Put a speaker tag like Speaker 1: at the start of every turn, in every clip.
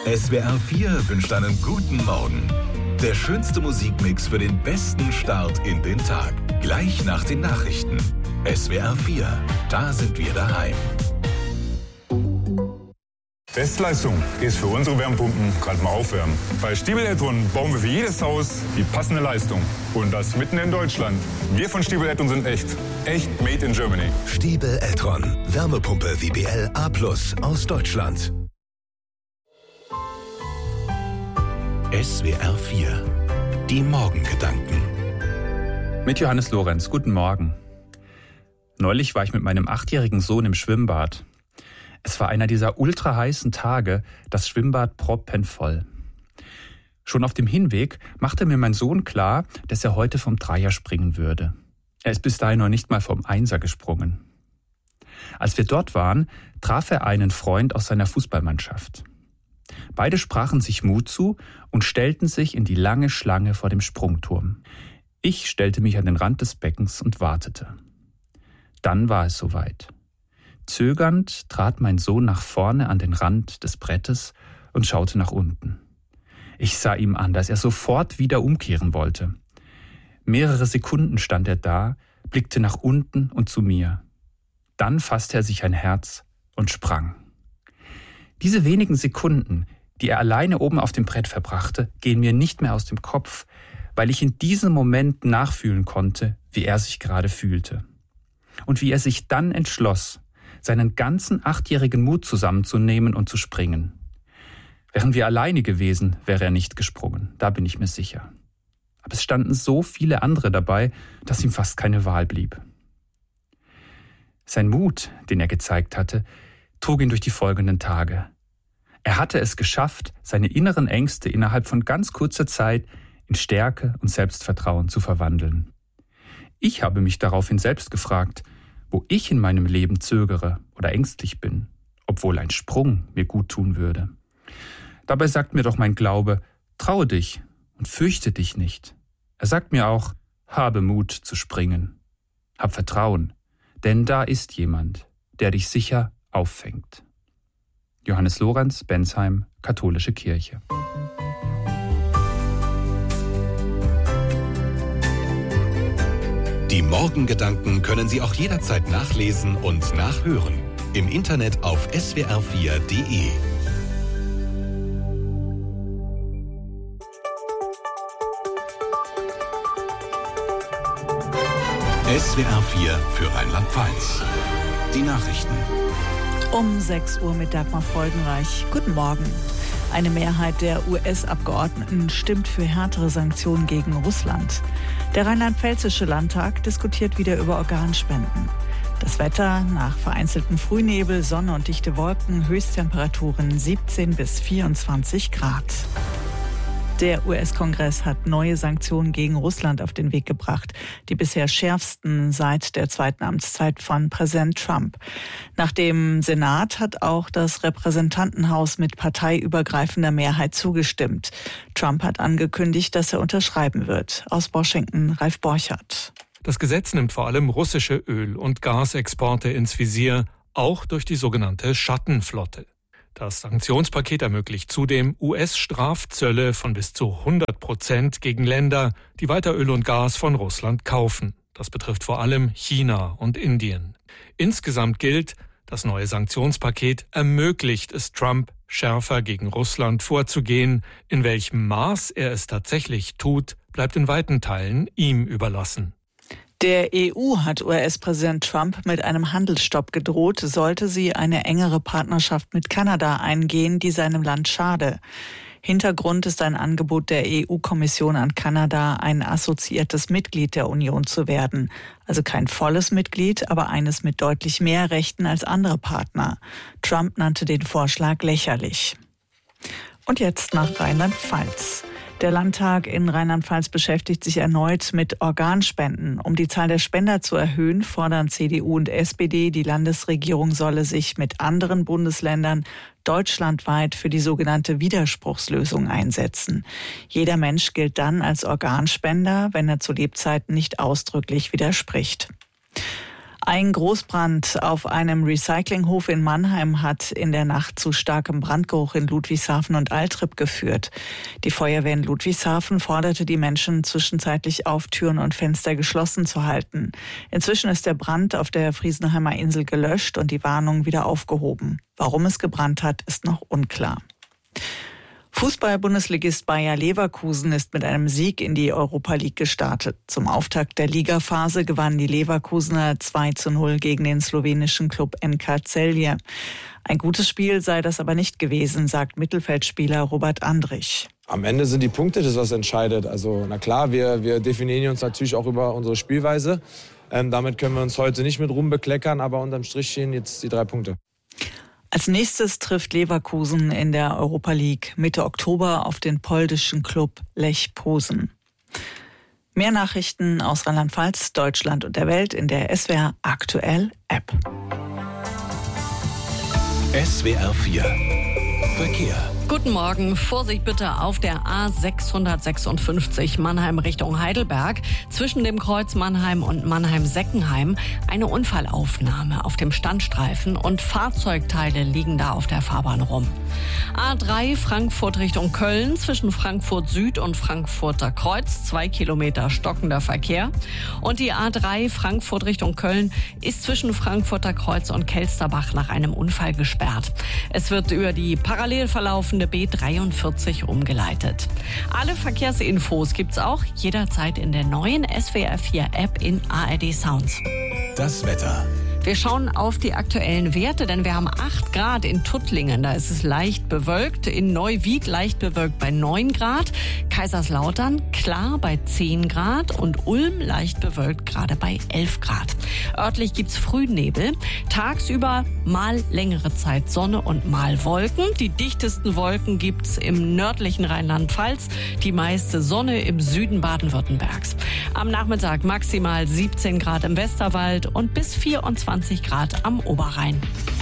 Speaker 1: SWR 4 wünscht einen guten Morgen. Der schönste Musikmix für den besten Start in den Tag. Gleich nach den Nachrichten. SWR 4, da sind wir daheim.
Speaker 2: Bestleistung ist für unsere Wärmepumpen gerade mal aufwärmen. Bei Stiebel Eltron bauen wir für jedes Haus die passende Leistung. Und das mitten in Deutschland. Wir von Stiebel Eltron sind echt made in Germany.
Speaker 1: Stiebel Eltron, Wärmepumpe WBL A+ aus Deutschland. SWR 4, die Morgengedanken.
Speaker 3: Mit Johannes Lorenz, guten Morgen. Neulich war ich mit meinem 8-jährigen Sohn im Schwimmbad. Es war einer dieser ultraheißen Tage, das Schwimmbad proppenvoll. Schon auf dem Hinweg machte mir mein Sohn klar, dass er heute vom Dreier springen würde. Er ist bis dahin noch nicht mal vom Einser gesprungen. Als wir dort waren, traf er einen Freund aus seiner Fußballmannschaft. Beide sprachen sich Mut zu und stellten sich in die lange Schlange vor dem Sprungturm. Ich stellte mich an den Rand des Beckens und wartete. Dann war es soweit. Zögernd trat mein Sohn nach vorne an den Rand des Brettes und schaute nach unten. Ich sah ihm an, dass er sofort wieder umkehren wollte. Mehrere Sekunden stand er da, blickte nach unten und zu mir. Dann fasste er sich ein Herz und sprang. Diese wenigen Sekunden, die er alleine oben auf dem Brett verbrachte, gehen mir nicht mehr aus dem Kopf, weil ich in diesem Moment nachfühlen konnte, wie er sich gerade fühlte. Und wie er sich dann entschloss, seinen ganzen 8-jährigen Mut zusammenzunehmen und zu springen. Wären wir alleine gewesen, wäre er nicht gesprungen, da bin ich mir sicher. Aber es standen so viele andere dabei, dass ihm fast keine Wahl blieb. Sein Mut, den er gezeigt hatte, trug ihn durch die folgenden Tage. Er hatte es geschafft, seine inneren Ängste innerhalb von ganz kurzer Zeit in Stärke und Selbstvertrauen zu verwandeln. Ich habe mich daraufhin selbst gefragt, wo ich in meinem Leben zögere oder ängstlich bin, obwohl ein Sprung mir gut tun würde. Dabei sagt mir doch mein Glaube, traue dich und fürchte dich nicht. Er sagt mir auch, habe Mut zu springen. Hab Vertrauen, denn da ist jemand, der dich sicher auffängt. Johannes Lorenz, Bensheim, Katholische Kirche.
Speaker 1: Die Morgengedanken können Sie auch jederzeit nachlesen und nachhören. Im Internet auf swr4.de. SWR 4 für Rheinland-Pfalz. Die Nachrichten.
Speaker 4: Um 6 Uhr mit Dagmar Freudenreich. Guten Morgen. Eine Mehrheit der US-Abgeordneten stimmt für härtere Sanktionen gegen Russland. Der rheinland-pfälzische Landtag diskutiert wieder über Organspenden. Das Wetter: nach vereinzelten Frühnebel, Sonne und dichte Wolken, Höchsttemperaturen 17 bis 24 Grad. Der US-Kongress hat neue Sanktionen gegen Russland auf den Weg gebracht, die bisher schärfsten seit der zweiten Amtszeit von Präsident Trump. Nach dem Senat hat auch das Repräsentantenhaus mit parteiübergreifender Mehrheit zugestimmt. Trump hat angekündigt, dass er unterschreiben wird. Aus Washington, Ralf Borchardt.
Speaker 5: Das Gesetz nimmt vor allem russische Öl- und Gasexporte ins Visier, auch durch die sogenannte Schattenflotte. Das Sanktionspaket ermöglicht zudem US-Strafzölle von bis zu 100% gegen Länder, die weiter Öl und Gas von Russland kaufen. Das betrifft vor allem China und Indien. Insgesamt gilt, das neue Sanktionspaket ermöglicht es Trump, schärfer gegen Russland vorzugehen. In welchem Maß er es tatsächlich tut, bleibt in weiten Teilen ihm überlassen.
Speaker 4: Der EU hat US-Präsident Trump mit einem Handelsstopp gedroht, sollte sie eine engere Partnerschaft mit Kanada eingehen, die seinem Land schade. Hintergrund ist ein Angebot der EU-Kommission an Kanada, ein assoziiertes Mitglied der Union zu werden. Also kein volles Mitglied, aber eines mit deutlich mehr Rechten als andere Partner. Trump nannte den Vorschlag lächerlich. Und jetzt nach Rheinland-Pfalz. Der Landtag in Rheinland-Pfalz beschäftigt sich erneut mit Organspenden. Um die Zahl der Spender zu erhöhen, fordern CDU und SPD, die Landesregierung solle sich mit anderen Bundesländern deutschlandweit für die sogenannte Widerspruchslösung einsetzen. Jeder Mensch gilt dann als Organspender, wenn er zu Lebzeiten nicht ausdrücklich widerspricht. Ein Großbrand auf einem Recyclinghof in Mannheim hat in der Nacht zu starkem Brandgeruch in Ludwigshafen und Altrip geführt. Die Feuerwehr in Ludwigshafen forderte die Menschen zwischenzeitlich auf, Türen und Fenster geschlossen zu halten. Inzwischen ist der Brand auf der Friesenheimer Insel gelöscht und die Warnung wieder aufgehoben. Warum es gebrannt hat, ist noch unklar. Fußball-Bundesligist Bayer Leverkusen ist mit einem Sieg in die Europa League gestartet. Zum Auftakt der Ligaphase gewannen die Leverkusener 2:0 gegen den slowenischen Klub NK Celje. Ein gutes Spiel sei das aber nicht gewesen, sagt Mittelfeldspieler Robert Andrich.
Speaker 6: Am Ende sind die Punkte das, was entscheidet. Also na klar, wir definieren uns natürlich auch über unsere Spielweise. Damit können wir uns heute nicht mit Ruhm bekleckern, aber unterm Strich stehen jetzt die 3 Punkte.
Speaker 4: Als nächstes trifft Leverkusen in der Europa League Mitte Oktober auf den polnischen Klub Lech Posen. Mehr Nachrichten aus Rheinland-Pfalz, Deutschland und der Welt in der SWR Aktuell App.
Speaker 1: SWR 4 Verkehr.
Speaker 7: Guten Morgen. Vorsicht bitte auf der A656 Mannheim Richtung Heidelberg. Zwischen dem Kreuz Mannheim und Mannheim-Seckenheim eine Unfallaufnahme auf dem Standstreifen und Fahrzeugteile liegen da auf der Fahrbahn rum. A3 Frankfurt Richtung Köln zwischen Frankfurt Süd und Frankfurter Kreuz 2 Kilometer stockender Verkehr. Und die A3 Frankfurt Richtung Köln ist zwischen Frankfurter Kreuz und Kelsterbach nach einem Unfall gesperrt. Es wird über die parallel verlaufende B43 umgeleitet. Alle Verkehrsinfos gibt's auch jederzeit in der neuen SWR 4 App in ARD Sounds.
Speaker 1: Das Wetter.
Speaker 7: Wir schauen auf die aktuellen Werte, denn wir haben 8 Grad in Tuttlingen. Da ist es leicht bewölkt. In Neuwied leicht bewölkt bei 9 Grad. Kaiserslautern klar bei 10 Grad. Und Ulm leicht bewölkt gerade bei 11 Grad. Örtlich gibt's Frühnebel. Tagsüber mal längere Zeit Sonne und mal Wolken. Die dichtesten Wolken gibt's im nördlichen Rheinland-Pfalz. Die meiste Sonne im Süden Baden-Württembergs. Am Nachmittag maximal 17 Grad im Westerwald und bis 24 Grad am Oberrhein.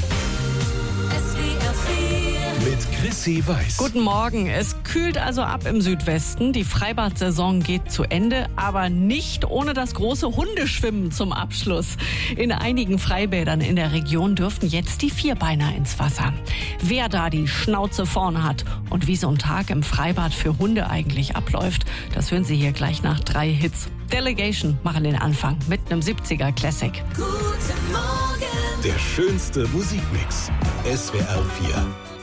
Speaker 1: Mit Chrissy Weiß.
Speaker 7: Guten Morgen. Es kühlt also ab im Südwesten. Die Freibad-Saison geht zu Ende, aber nicht ohne das große Hundeschwimmen zum Abschluss. In einigen Freibädern in der Region dürften jetzt die Vierbeiner ins Wasser. Wer da die Schnauze vorn hat und wie so ein Tag im Freibad für Hunde eigentlich abläuft, das hören Sie hier gleich nach 3 Hits. Delegation machen den Anfang mit einem 70er Classic.
Speaker 1: Der schönste Musikmix. SWR 4.